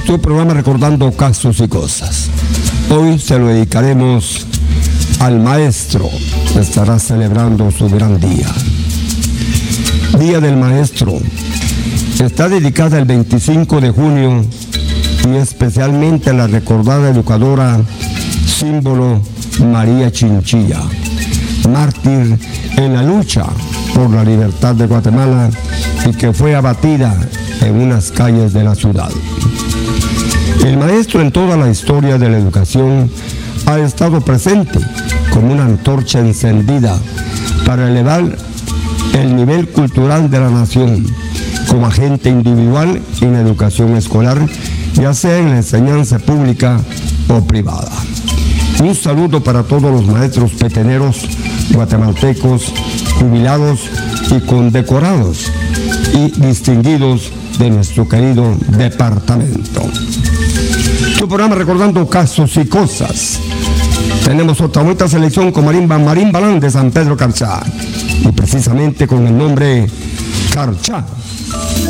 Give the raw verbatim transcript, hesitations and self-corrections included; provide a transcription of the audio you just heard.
Su programa Recordando Casos y Cosas. Hoy se lo dedicaremos al maestro que estará celebrando su gran día. Día del Maestro. Está dedicada el veinticinco de junio y especialmente a la recordada educadora, símbolo María Chinchilla, mártir en la lucha por la libertad de Guatemala y que fue abatida en unas calles de la ciudad. El maestro en toda la historia de la educación ha estado presente como una antorcha encendida para elevar el nivel cultural de la nación, como agente individual en la educación escolar, ya sea en la enseñanza pública o privada. Un saludo para todos los maestros peteneros, guatemaltecos, jubilados y condecorados y distinguidos de nuestro querido departamento. Su programa Recordando Casos y Cosas. Tenemos otra bonita selección con Marimba Marimbalán de San Pedro Carchá, y precisamente con el nombre Carchá.